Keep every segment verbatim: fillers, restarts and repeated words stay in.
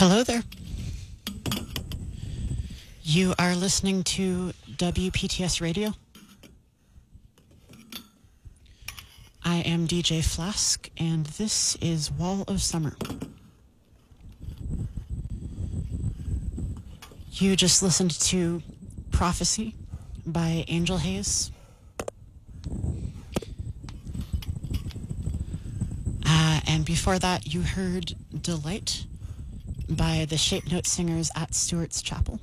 Hello there. You are listening to W P T S Radio. I am D J Flask, and this is Wall of Summer. You just listened to Prophecy by Angel Hayes. Uh, and before that, you heard Delight by the Shape Note Singers at Stewart's Chapel.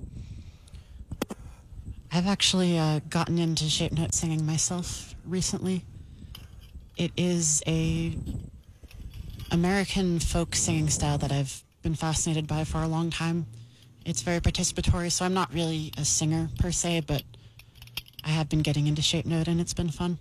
I've actually uh, gotten into Shape Note singing myself recently. It is a American folk singing style that I've been fascinated by for a long time. It's very participatory, so I'm not really a singer per se, but I have been getting into Shape Note and it's been fun.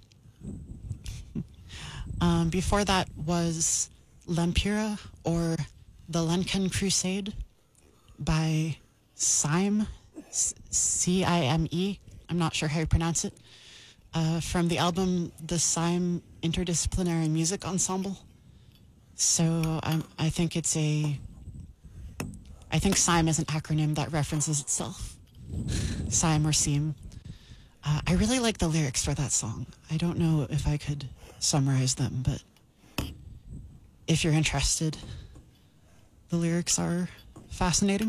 um, before that was Lempira, or The Lenken Crusade by Cime, C I M E. I'm not sure how you pronounce it. Uh, from the album The Cime Interdisciplinary Music Ensemble. So um, I think it's a... I think Cime is an acronym that references itself. Cime or Cime. Uh, I really like the lyrics for that song. I don't know if I could summarize them, but if you're interested, the lyrics are fascinating.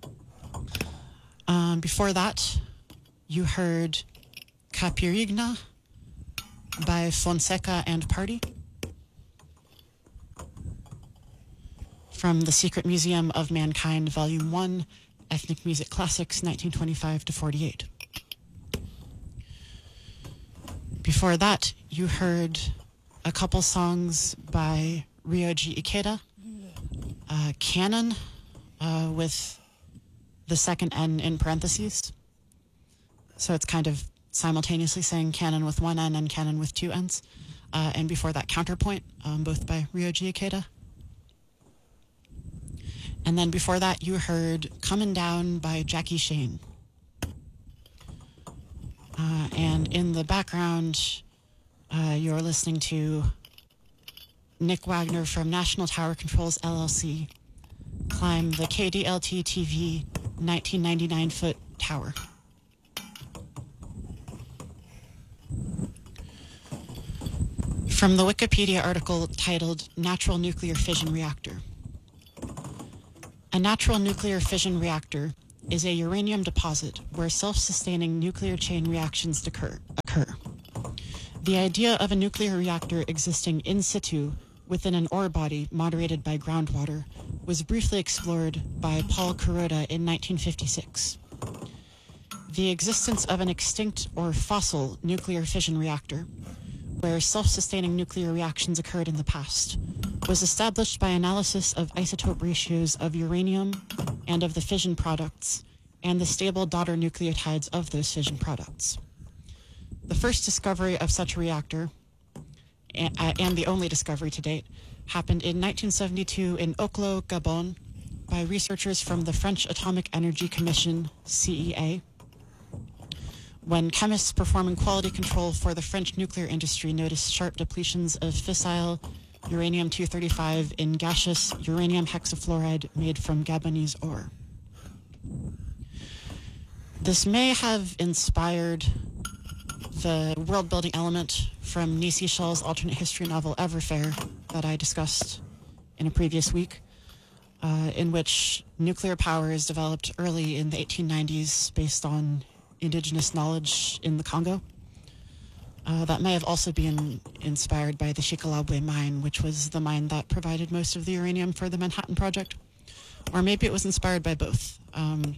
Um, before that, you heard Capirigna by Fonseca and Party from The Secret Museum of Mankind, Volume one, Ethnic Music Classics, nineteen twenty-five to forty-eight. Before that, you heard a couple songs by Ryoji Ikeda, uh, Canon, uh, with the second N in parentheses. So it's kind of simultaneously saying Canon with one N and Canon with two N's. Uh, and before that, Counterpoint, um, both by Ryoji Ikeda. And then before that, you heard Comin' Down by Jackie Shane. Uh, and in the background, uh, you're listening to Nick Wagner from National Tower Controls, L L C, climb the K D L T T V nineteen ninety-nine foot tower. From the Wikipedia article titled Natural Nuclear Fission Reactor. A natural nuclear fission reactor is a uranium deposit where self-sustaining nuclear chain reactions occur. occur. The idea of a nuclear reactor existing in situ within an ore body moderated by groundwater was briefly explored by Paul Kuroda in nineteen fifty-six. The existence of an extinct or fossil nuclear fission reactor, where self-sustaining nuclear reactions occurred in the past, was established by analysis of isotope ratios of uranium and of the fission products, and the stable daughter nucleotides of those fission products. The first discovery of such a reactor, and, uh, and the only discovery to date, happened in nineteen seventy-two in Oklo, Gabon, by researchers from the French Atomic Energy Commission, C E A, when chemists performing quality control for the French nuclear industry noticed sharp depletions of fissile uranium two thirty-five in gaseous uranium hexafluoride made from Gabonese ore. This may have inspired the world-building element from Nisi Shell's alternate history novel Everfair that I discussed in a previous week, uh, in which nuclear power is developed early in the eighteen nineties based on indigenous knowledge in the Congo. Uh, that may have also been inspired by the Shikalabwe mine, which was the mine that provided most of the uranium for the Manhattan Project. Or maybe it was inspired by both. Um,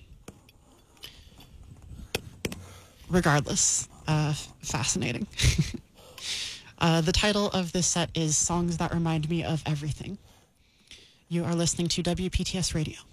regardless, uh, fascinating. uh, the title of this set is Songs That Remind Me of Everything. You are listening to W P T S Radio.